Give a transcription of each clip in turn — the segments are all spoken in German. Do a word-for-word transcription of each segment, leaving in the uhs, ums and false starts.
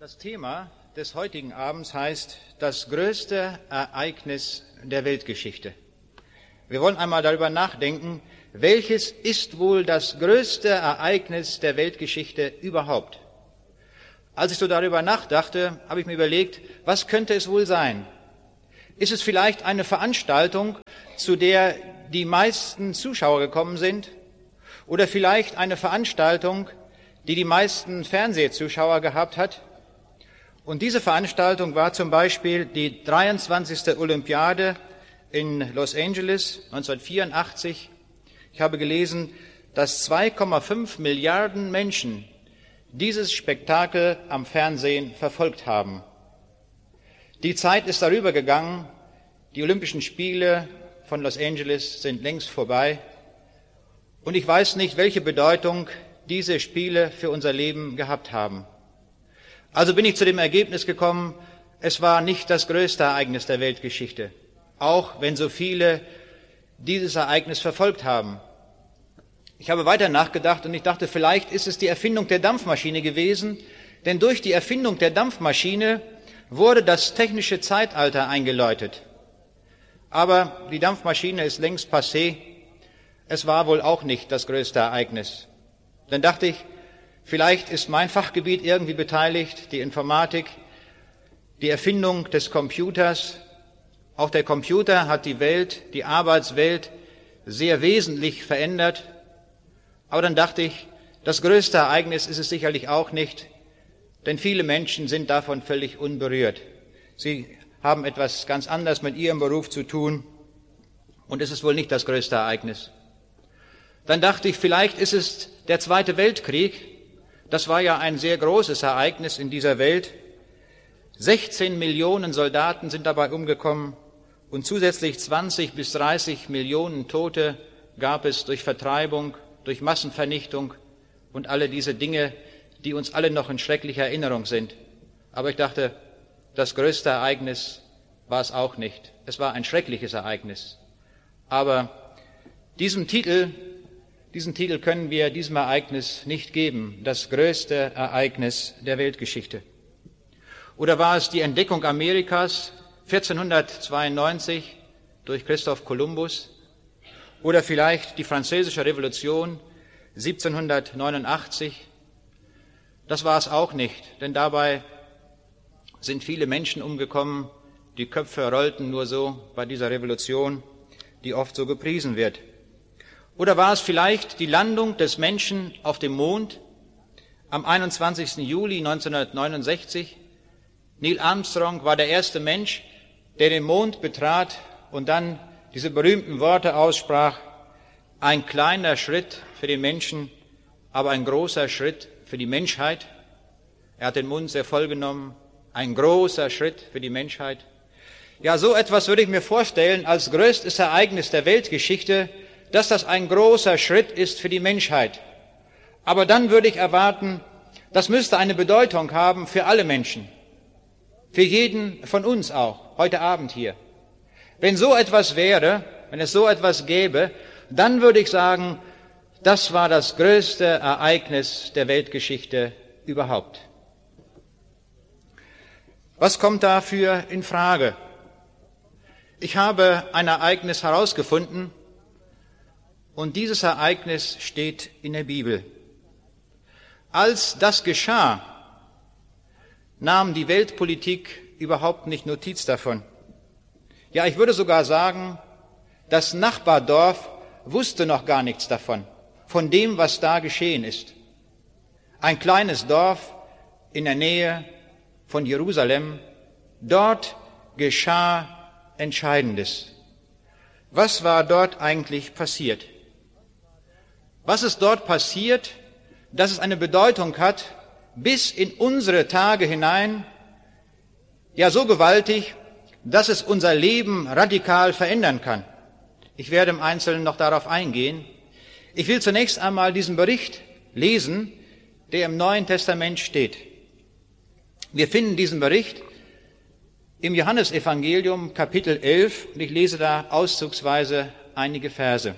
Das Thema des heutigen Abends heißt das größte Ereignis der Weltgeschichte. Wir wollen einmal darüber nachdenken, welches ist wohl das größte Ereignis der Weltgeschichte überhaupt? Als ich so darüber nachdachte, habe ich mir überlegt, was könnte es wohl sein? Ist es vielleicht eine Veranstaltung, zu der die meisten Zuschauer gekommen sind? Oder vielleicht eine Veranstaltung, die die meisten Fernsehzuschauer gehabt hat? Und diese Veranstaltung war zum Beispiel die dreiundzwanzigste Olympiade in Los Angeles neunzehnhundertvierundachtzig. Ich habe gelesen, dass zwei Komma fünf Milliarden Menschen dieses Spektakel am Fernsehen verfolgt haben. Die Zeit ist darüber gegangen, die Olympischen Spiele von Los Angeles sind längst vorbei und ich weiß nicht, welche Bedeutung diese Spiele für unser Leben gehabt haben. Also bin ich zu dem Ergebnis gekommen, es war nicht das größte Ereignis der Weltgeschichte, auch wenn so viele dieses Ereignis verfolgt haben. Ich habe weiter nachgedacht und ich dachte, vielleicht ist es die Erfindung der Dampfmaschine gewesen, denn durch die Erfindung der Dampfmaschine wurde das technische Zeitalter eingeläutet. Aber die Dampfmaschine ist längst passé, es war wohl auch nicht das größte Ereignis. Dann dachte ich, vielleicht ist mein Fachgebiet irgendwie beteiligt, die Informatik, die Erfindung des Computers. Auch der Computer hat die Welt, die Arbeitswelt sehr wesentlich verändert. Aber dann dachte ich, das größte Ereignis ist es sicherlich auch nicht, denn viele Menschen sind davon völlig unberührt. Sie haben etwas ganz anderes mit ihrem Beruf zu tun und es ist wohl nicht das größte Ereignis. Dann dachte ich, vielleicht ist es der Zweite Weltkrieg. Das war ja ein sehr großes Ereignis in dieser Welt. sechzehn Millionen Soldaten sind dabei umgekommen und zusätzlich zwanzig bis dreißig Millionen Tote gab es durch Vertreibung, durch Massenvernichtung und alle diese Dinge, die uns alle noch in schrecklicher Erinnerung sind. Aber ich dachte, das größte Ereignis war es auch nicht. Es war ein schreckliches Ereignis. Aber diesem Titel, diesen Titel können wir diesem Ereignis nicht geben, das größte Ereignis der Weltgeschichte. Oder war es die Entdeckung Amerikas vierzehnhundertzweiundneunzig durch Christoph Kolumbus? Oder vielleicht die Französische Revolution siebzehnhundertneunundachtzig? Das war es auch nicht, denn dabei sind viele Menschen umgekommen, die Köpfe rollten nur so bei dieser Revolution, die oft so gepriesen wird. Oder war es vielleicht die Landung des Menschen auf dem Mond am einundzwanzigsten Juli neunzehnhundertneunundsechzig? Neil Armstrong war der erste Mensch, der den Mond betrat und dann diese berühmten Worte aussprach: ein kleiner Schritt für den Menschen, aber ein großer Schritt für die Menschheit. Er hat den Mund sehr voll genommen. Ein großer Schritt für die Menschheit. Ja, so etwas würde ich mir vorstellen als größtes Ereignis der Weltgeschichte, dass das ein großer Schritt ist für die Menschheit. Aber dann würde ich erwarten, das müsste eine Bedeutung haben für alle Menschen. Für jeden von uns auch, heute Abend hier. Wenn so etwas wäre, wenn es so etwas gäbe, dann würde ich sagen, das war das größte Ereignis der Weltgeschichte überhaupt. Was kommt dafür in Frage? Ich habe ein Ereignis herausgefunden und dieses Ereignis steht in der Bibel. Als das geschah, nahm die Weltpolitik überhaupt nicht Notiz davon. Ja, ich würde sogar sagen, das Nachbardorf wusste noch gar nichts davon, von dem, was da geschehen ist. Ein kleines Dorf in der Nähe von Jerusalem, dort geschah Entscheidendes. Was war dort eigentlich passiert? Was ist dort passiert, dass es eine Bedeutung hat, bis in unsere Tage hinein, ja so gewaltig, dass es unser Leben radikal verändern kann? Ich werde im Einzelnen noch darauf eingehen. Ich will zunächst einmal diesen Bericht lesen, der im Neuen Testament steht. Wir finden diesen Bericht im Johannesevangelium Kapitel elf und ich lese da auszugsweise einige Verse.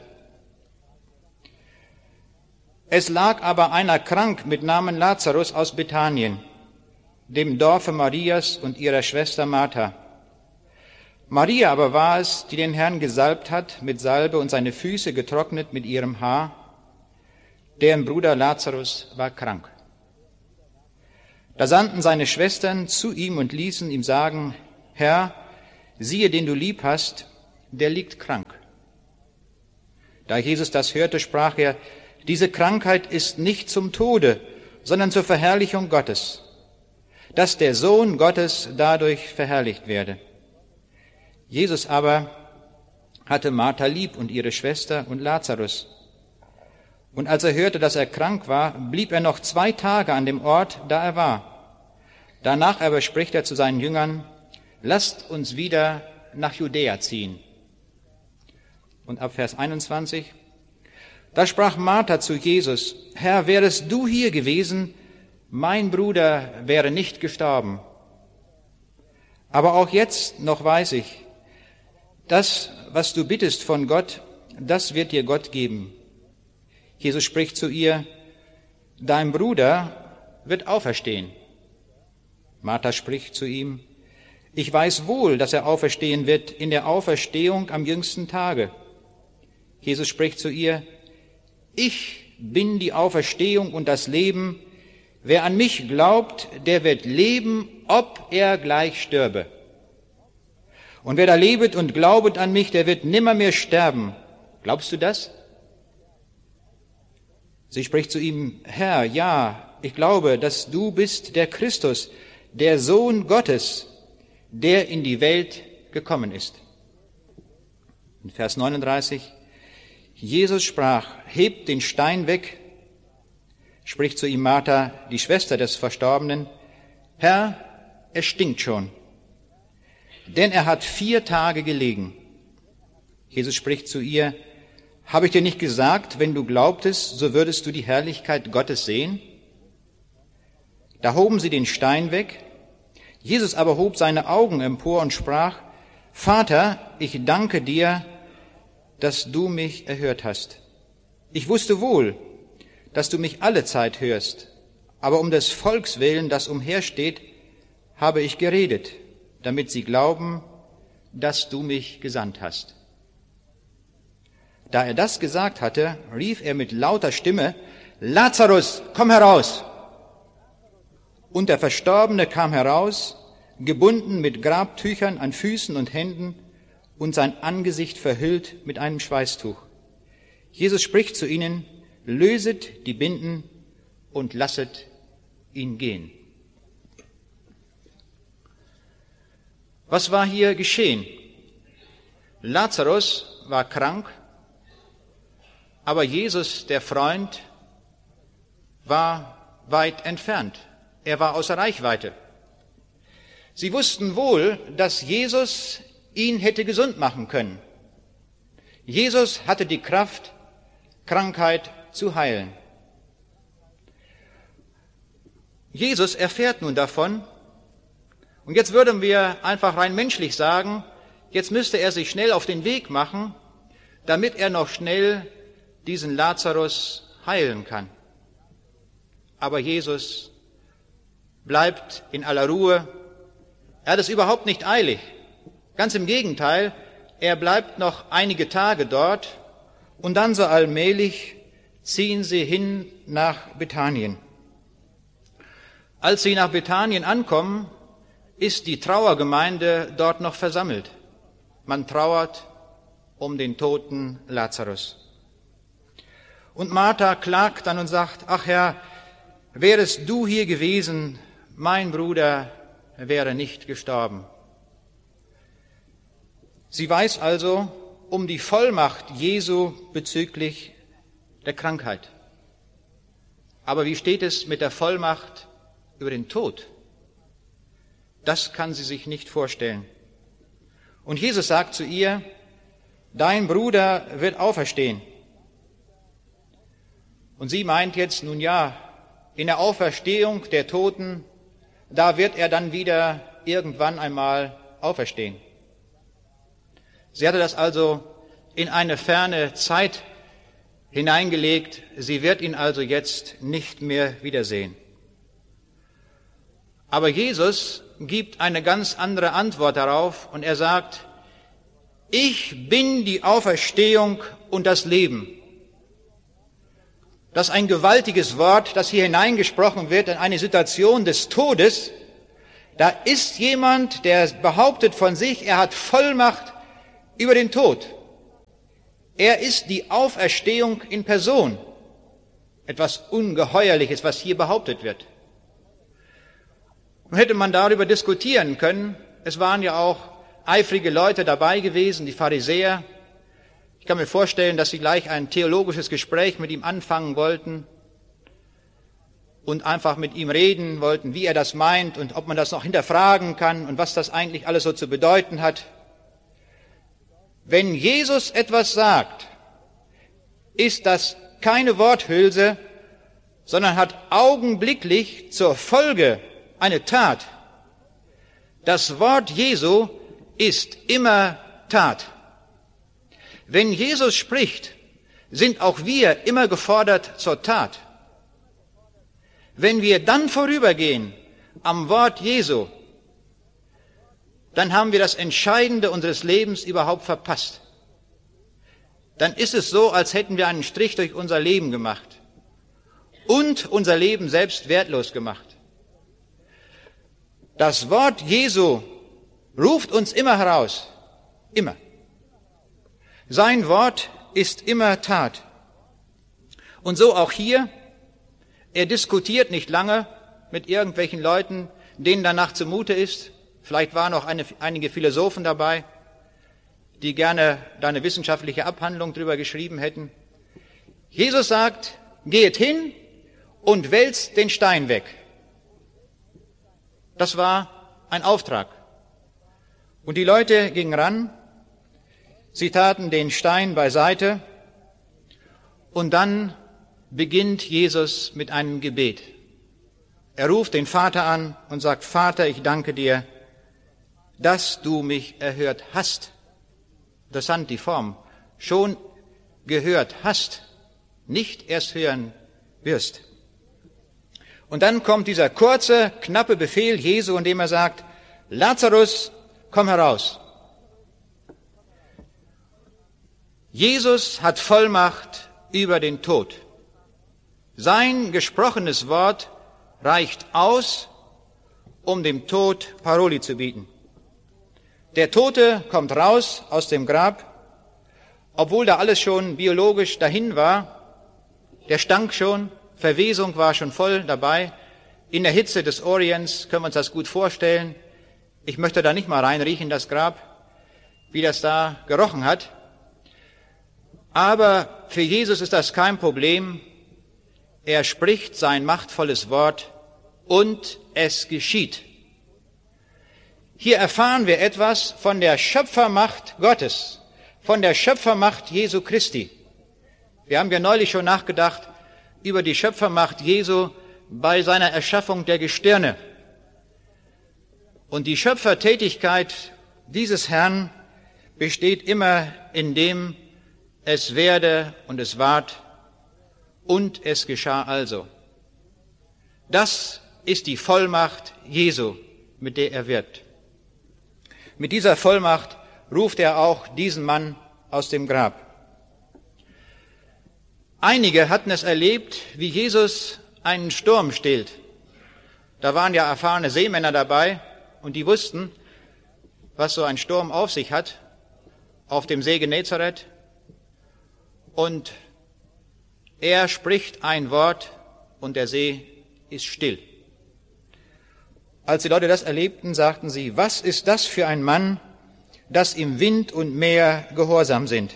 Es lag aber einer krank mit Namen Lazarus aus Bethanien, dem Dorfe Marias und ihrer Schwester Martha. Maria aber war es, die den Herrn gesalbt hat mit Salbe und seine Füße getrocknet mit ihrem Haar. Deren Bruder Lazarus war krank. Da sandten seine Schwestern zu ihm und ließen ihm sagen, Herr, siehe, den du lieb hast, der liegt krank. Da Jesus das hörte, sprach er, diese Krankheit ist nicht zum Tode, sondern zur Verherrlichung Gottes, dass der Sohn Gottes dadurch verherrlicht werde. Jesus aber hatte Martha lieb und ihre Schwester und Lazarus. Und als er hörte, dass er krank war, blieb er noch zwei Tage an dem Ort, da er war. Danach aber spricht er zu seinen Jüngern, lasst uns wieder nach Judäa ziehen. Und ab Vers einundzwanzig, da sprach Martha zu Jesus, Herr, wärest du hier gewesen, mein Bruder wäre nicht gestorben. Aber auch jetzt noch weiß ich, das, was du bittest von Gott, das wird dir Gott geben. Jesus spricht zu ihr, dein Bruder wird auferstehen. Martha spricht zu ihm, ich weiß wohl, dass er auferstehen wird in der Auferstehung am jüngsten Tage. Jesus spricht zu ihr, ich bin die Auferstehung und das Leben. Wer an mich glaubt, der wird leben, ob er gleich stürbe. Und wer da lebet und glaubet an mich, der wird nimmermehr sterben. Glaubst du das? Sie spricht zu ihm, Herr, ja, ich glaube, dass du bist der Christus, der Sohn Gottes, der in die Welt gekommen ist. In Vers neununddreißig, Jesus sprach, hebt den Stein weg, spricht zu ihm Martha, die Schwester des Verstorbenen, Herr, es stinkt schon, denn er hat vier Tage gelegen. Jesus spricht zu ihr, habe ich dir nicht gesagt, wenn du glaubtest, so würdest du die Herrlichkeit Gottes sehen? Da hoben sie den Stein weg. Jesus aber hob seine Augen empor und sprach, Vater, ich danke dir, dass du mich erhört hast. Ich wusste wohl, dass du mich alle Zeit hörst, aber um des Volks willen, das umhersteht, habe ich geredet, damit sie glauben, dass du mich gesandt hast. Da er das gesagt hatte, rief er mit lauter Stimme, Lazarus, komm heraus! Und der Verstorbene kam heraus, gebunden mit Grabtüchern an Füßen und Händen und sein Angesicht verhüllt mit einem Schweißtuch. Jesus spricht zu ihnen, löset die Binden und lasset ihn gehen. Was war hier geschehen? Lazarus war krank, aber Jesus, der Freund, war weit entfernt. Er war außer Reichweite. Sie wussten wohl, dass Jesus ihn hätte gesund machen können. Jesus hatte die Kraft, Krankheit zu heilen. Jesus erfährt nun davon, und jetzt würden wir einfach rein menschlich sagen, jetzt müsste er sich schnell auf den Weg machen, damit er noch schnell diesen Lazarus heilen kann. Aber Jesus bleibt in aller Ruhe. Er hat es überhaupt nicht eilig. Ganz im Gegenteil, er bleibt noch einige Tage dort und dann so allmählich ziehen sie hin nach Bethanien. Als sie nach Bethanien ankommen, ist die Trauergemeinde dort noch versammelt. Man trauert um den toten Lazarus. Und Martha klagt dann und sagt, ach Herr, wärest du hier gewesen, mein Bruder wäre nicht gestorben. Sie weiß also um die Vollmacht Jesu bezüglich der Krankheit. Aber wie steht es mit der Vollmacht über den Tod? Das kann sie sich nicht vorstellen. Und Jesus sagt zu ihr, dein Bruder wird auferstehen. Und sie meint jetzt, nun ja, in der Auferstehung der Toten, da wird er dann wieder irgendwann einmal auferstehen. Sie hatte das also in eine ferne Zeit hineingelegt. Sie wird ihn also jetzt nicht mehr wiedersehen. Aber Jesus gibt eine ganz andere Antwort darauf und er sagt, ich bin die Auferstehung und das Leben. Das ist ein gewaltiges Wort, das hier hineingesprochen wird in eine Situation des Todes. Da ist jemand, der behauptet von sich, er hat Vollmacht über den Tod. Er ist die Auferstehung in Person. Etwas Ungeheuerliches, was hier behauptet wird. Nun hätte man darüber diskutieren können. Es waren ja auch eifrige Leute dabei gewesen, die Pharisäer. Ich kann mir vorstellen, dass sie gleich ein theologisches Gespräch mit ihm anfangen wollten und einfach mit ihm reden wollten, wie er das meint und ob man das noch hinterfragen kann und was das eigentlich alles so zu bedeuten hat. Wenn Jesus etwas sagt, ist das keine Worthülse, sondern hat augenblicklich zur Folge eine Tat. Das Wort Jesu ist immer Tat. Wenn Jesus spricht, sind auch wir immer gefordert zur Tat. Wenn wir dann vorübergehen am Wort Jesu, dann haben wir das Entscheidende unseres Lebens überhaupt verpasst. Dann ist es so, als hätten wir einen Strich durch unser Leben gemacht und unser Leben selbst wertlos gemacht. Das Wort Jesu ruft uns immer heraus, immer. Sein Wort ist immer Tat. Und so auch hier, er diskutiert nicht lange mit irgendwelchen Leuten, denen danach zumute ist. Vielleicht waren auch eine, einige Philosophen dabei, die gerne da eine wissenschaftliche Abhandlung drüber geschrieben hätten. Jesus sagt, geht hin und wälzt den Stein weg. Das war ein Auftrag. Und die Leute gingen ran, sie taten den Stein beiseite und dann beginnt Jesus mit einem Gebet. Er ruft den Vater an und sagt, Vater, ich danke dir, dass du mich erhört hast. Interessant die Form. Schon gehört hast, nicht erst hören wirst. Und dann kommt dieser kurze, knappe Befehl Jesu, in dem er sagt, Lazarus, komm heraus. Jesus hat Vollmacht über den Tod. Sein gesprochenes Wort reicht aus, um dem Tod Paroli zu bieten. Der Tote kommt raus aus dem Grab, obwohl da alles schon biologisch dahin war. Der stank schon, Verwesung war schon voll dabei. In der Hitze des Orients können wir uns das gut vorstellen. Ich möchte da nicht mal reinriechen, das Grab, wie das da gerochen hat. Aber für Jesus ist das kein Problem. Er spricht sein machtvolles Wort und es geschieht. Hier erfahren wir etwas von der Schöpfermacht Gottes, von der Schöpfermacht Jesu Christi. Wir haben ja neulich schon nachgedacht über die Schöpfermacht Jesu bei seiner Erschaffung der Gestirne. Und die Schöpfertätigkeit dieses Herrn besteht immer in dem, es werde und es ward und es geschah also. Das ist die Vollmacht Jesu, mit der er wirkt. Mit dieser Vollmacht ruft er auch diesen Mann aus dem Grab. Einige hatten es erlebt, wie Jesus einen Sturm stillt. Da waren ja erfahrene Seemänner dabei und die wussten, was so ein Sturm auf sich hat, auf dem See Genezareth. Und er spricht ein Wort und der See ist still. Als die Leute das erlebten, sagten sie, was ist das für ein Mann, dass ihm Wind und Meer gehorsam sind?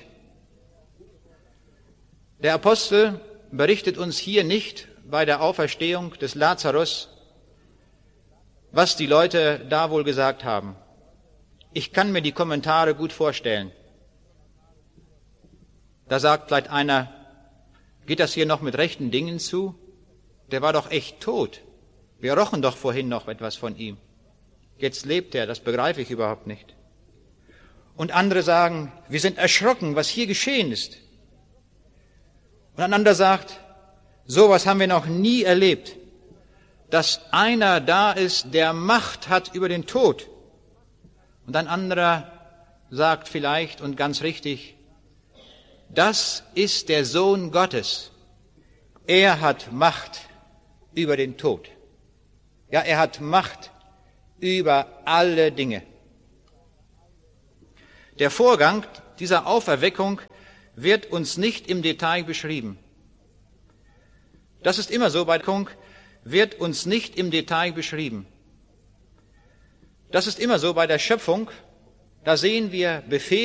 Der Apostel berichtet uns hier nicht bei der Auferstehung des Lazarus, was die Leute da wohl gesagt haben. Ich kann mir die Kommentare gut vorstellen. Da sagt vielleicht einer, geht das hier noch mit rechten Dingen zu? Der war doch echt tot. Wir rochen doch vorhin noch etwas von ihm. Jetzt lebt er, das begreife ich überhaupt nicht. Und andere sagen, wir sind erschrocken, was hier geschehen ist. Und ein anderer sagt, sowas haben wir noch nie erlebt. dass einer da ist, der Macht hat über den Tod. Und ein anderer sagt vielleicht und ganz richtig, das ist der Sohn Gottes. Er hat Macht über den Tod. Ja, er hat Macht über alle Dinge. Der Vorgang dieser Auferweckung wird uns nicht im Detail beschrieben. Das ist immer so, bei der Auferweckung wird uns nicht im Detail beschrieben. Das ist immer so bei der Schöpfung. Da sehen wir Befehle